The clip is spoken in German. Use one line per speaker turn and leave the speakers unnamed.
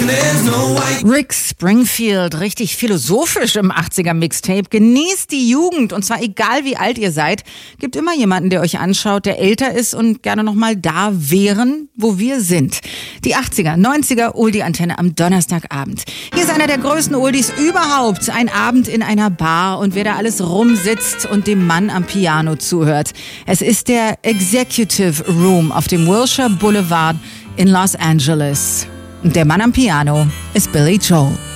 Rick Springfield, richtig philosophisch im 80er-Mixtape. Genießt die Jugend und zwar egal wie alt ihr seid. Gibt immer jemanden, der euch anschaut, der älter ist und gerne nochmal da wären, wo wir sind. Die 80er, 90er Oldie-Antenne am Donnerstagabend. Hier ist einer der größten Oldies überhaupt. Ein Abend in einer Bar und wer da alles rumsitzt und dem Mann am Piano zuhört. Es ist der Executive Room auf dem Wilshire Boulevard in Los Angeles. Und der Mann am Piano ist Billy Joel.